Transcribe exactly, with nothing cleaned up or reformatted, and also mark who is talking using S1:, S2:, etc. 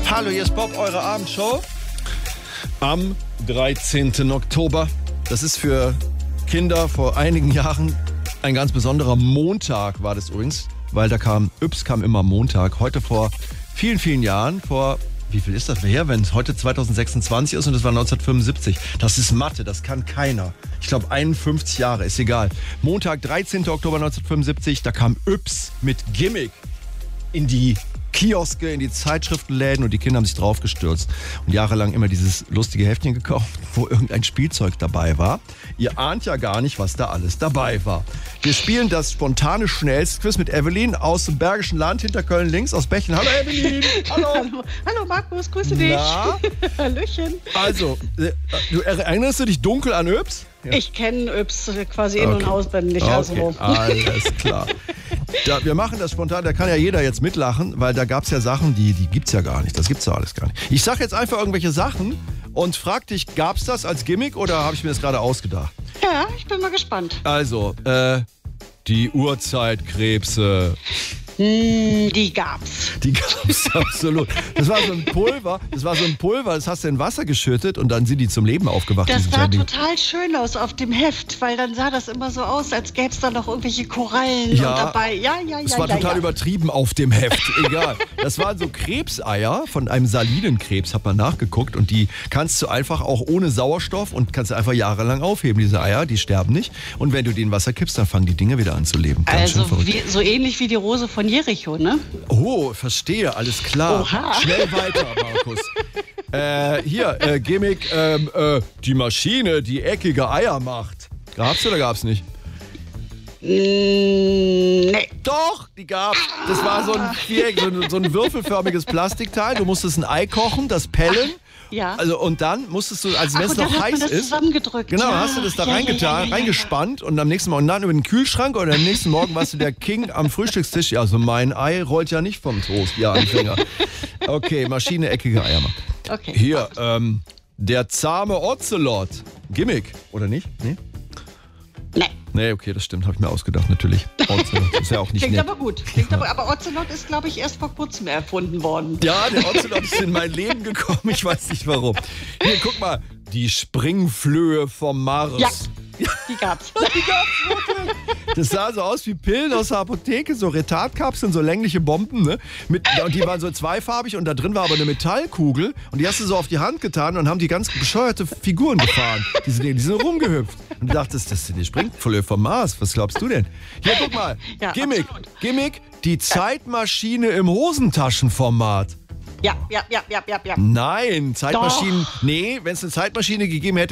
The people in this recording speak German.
S1: Hallo, hier ist Bob, eure Abendshow. Am dreizehnten Oktober. Das ist für Kinder vor einigen Jahren ein ganz besonderer Montag, war das übrigens. Weil da kam, Yps kam immer Montag. Heute vor vielen, vielen Jahren, vor, wie viel ist das her, wenn es heute zweitausendsechsundzwanzig ist und das war neunzehnhundertfünfundsiebzig. Das ist Mathe, das kann keiner. Ich glaube einundfünfzig Jahre, ist egal. Montag, dreizehnten Oktober neunzehnhundertfünfundsiebzig, da kam Yps mit Gimmick in die Kioske, in die Zeitschriftenläden und die Kinder haben sich draufgestürzt und jahrelang immer dieses lustige Heftchen gekauft, wo irgendein Spielzeug dabei war. Ihr ahnt ja gar nicht, was da alles dabei war. Wir spielen das spontane Schnellstquiz mit Evelyn aus dem Bergischen Land hinter Köln links aus Bächen. Hallo Evelyn! Hallo!
S2: Hallo, hallo Markus, grüße dich!
S1: Na?
S2: Hallöchen!
S1: Also, du erinnerst du dich dunkel an Yps?
S2: Ja. Ich kenne Yps quasi in-
S1: Okay.
S2: und auswendig.
S1: Okay,
S2: Also.
S1: alles klar. Da, wir machen das spontan, da kann ja jeder jetzt mitlachen, weil da gab es ja Sachen, die, die gibt's ja gar nicht. Das gibt's ja alles gar nicht. Ich sag jetzt einfach irgendwelche Sachen und frag dich, gab's das als Gimmick oder habe ich mir das gerade ausgedacht?
S2: Ja, ich bin mal gespannt.
S1: Also, äh, die Urzeitkrebse.
S2: Hm, die gab's.
S1: Die gab's absolut. Das war so ein Pulver, das war so ein Pulver, das hast du in Wasser geschüttet und dann sind die zum Leben aufgewacht.
S2: Das
S1: diese
S2: sah
S1: kleinen Dinge.
S2: total schön aus auf dem Heft, weil dann sah das immer so aus, als gäbe es da noch irgendwelche Korallen
S1: Ja,
S2: und dabei. Ja, ja, ja.
S1: Es war
S2: ja,
S1: total
S2: ja.
S1: übertrieben auf dem Heft, egal. Das waren so Krebseier von einem Salinenkrebs, hat man nachgeguckt. Und die kannst du einfach auch ohne Sauerstoff und kannst du einfach jahrelang aufheben, diese Eier, die sterben nicht. Und wenn du die in Wasser kippst, dann fangen die Dinge wieder an zu leben. Ganz schön
S2: Also
S1: verrückt.
S2: wie, so ähnlich wie die Rose von Jericho, ne?
S1: Oh, verstehe, alles klar.
S2: Oha.
S1: Schnell weiter, Markus. äh, hier, äh, Gimmick, ähm, äh, die Maschine, die eckige Eier macht. Gab's oder gab's nicht?
S2: Mm, nee.
S1: Doch, die gab's. Das war so ein Viereck, so ein, so ein würfelförmiges Plastikteil. Du musstest ein Ei kochen, das pellen.
S2: Ja.
S1: Also und dann musstest du, als
S2: Ach,
S1: wenn es
S2: und dann
S1: noch
S2: hat man
S1: heiß
S2: das
S1: ist,
S2: zusammengedrückt.
S1: genau,
S2: Ja,
S1: hast du das da
S2: ja, ja,
S1: reingetan,
S2: ja, ja, ja.
S1: reingespannt und am nächsten Morgen dann über den Kühlschrank oder am nächsten Morgen warst du der King am Frühstückstisch. Ja, also mein Ei rollt ja nicht vom Toast, ja, Anfänger. Okay, Maschine, eckige Eier macht.
S2: Okay.
S1: Hier, ähm, der zahme Ocelot. Gimmick, oder nicht? Nee?
S2: Nee.
S1: Nee, okay, das stimmt, habe ich mir ausgedacht, natürlich. Ocelot ist ja auch nicht
S2: Klingt
S1: nett.
S2: aber gut. Klingt aber, aber Ocelot ist, glaube ich, erst vor kurzem erfunden worden.
S1: Ja, der Ocelot ist in mein Leben gekommen, ich weiß nicht warum. Hier, guck mal, die Springflöhe vom Mars.
S2: Ja, die gab's.
S1: Die gab's wirklich. Das sah so aus wie Pillen aus der Apotheke, so Retardkapseln, so längliche Bomben, ne? Mit, und die waren so zweifarbig und da drin war aber eine Metallkugel und die hast du so auf die Hand getan und haben die ganz bescheuerte Figuren gefahren. Die sind, die sind rumgehüpft. Und du dachtest, das sind die Springflöhe vom Mars. Was glaubst du denn? Hier, guck mal.
S2: Ja,
S1: Gimmick.
S2: absolut.
S1: Gimmick, die Zeitmaschine im Hosentaschenformat.
S2: Ja, ja, ja, ja, ja, ja.
S1: Nein, Zeitmaschinen. Nee, wenn es eine Zeitmaschine gegeben hätte,